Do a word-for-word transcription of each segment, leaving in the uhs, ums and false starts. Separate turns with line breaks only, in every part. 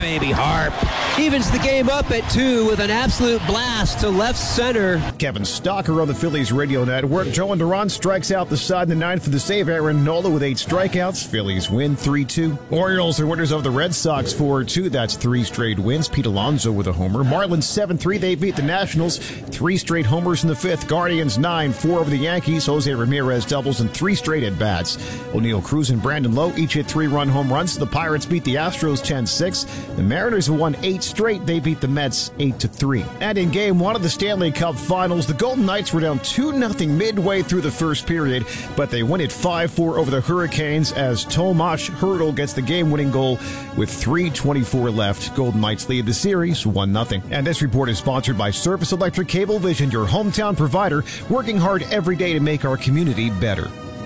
Baby Harp evens the game up at two with an absolute blast to left center.
Kevin Stocker on the Phillies radio network. Joe Duran strikes out the side in the ninth for the save. Aaron Nola with eight strikeouts. Phillies win three two. Orioles are winners of the Red Sox four two. That's three straight wins. Pete Alonso with a homer. Marlins seven three. They beat the Nationals. Three straight homers in the fifth. Guardians nine four over the Yankees. Jose Ramirez doubles and three straight at-bats. O'Neal Cruz and Brandon Lowe each hit three-run home runs. The Pirates beat the Astros ten six. The Mariners have won eight straight. They beat the Mets eight to three. And in game one of the Stanley Cup Finals, the Golden Knights were down two nothing midway through the first period, but they win it five four over the Hurricanes as Tomas Hertl gets the game-winning goal with three twenty-four left. Golden Knights lead the series one nothing. And this report is sponsored by Service Electric Cablevision, your hometown provider, working hard every day to make our community better.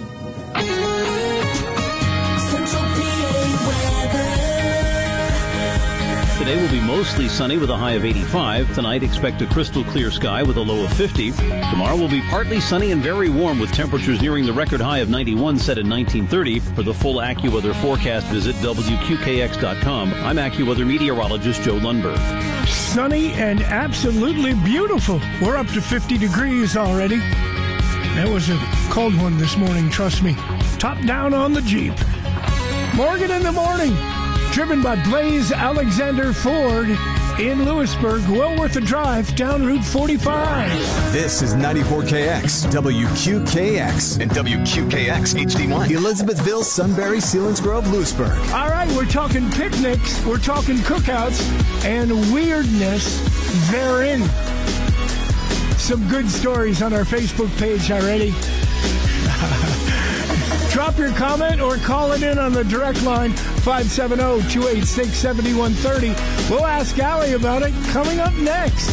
Today will be mostly sunny with a high of eighty-five. Tonight, expect a crystal clear sky with a low of fifty. Tomorrow will be partly sunny and very warm with temperatures nearing the record high of ninety-one set in nineteen thirty. For the full AccuWeather forecast, visit W Q K X dot com. I'm AccuWeather meteorologist Joe Lundberg.
Sunny and absolutely beautiful. We're up to fifty degrees already. That was a cold one this morning, trust me. Top down on the Jeep. Morgan in the morning. Driven by Blaze Alexander Ford in Lewisburg, well worth a drive down Route forty-five.
This is ninety-four K X, W Q K X, and W Q K X H D one. Elizabethville, Sunbury, Selinsgrove, Lewisburg.
All right, we're talking picnics, we're talking cookouts, and weirdness therein. Some good stories on our Facebook page already. Drop your comment or call it in on the direct line, five seven zero, two eight six, seven one three zero. We'll ask Allie about it coming up next.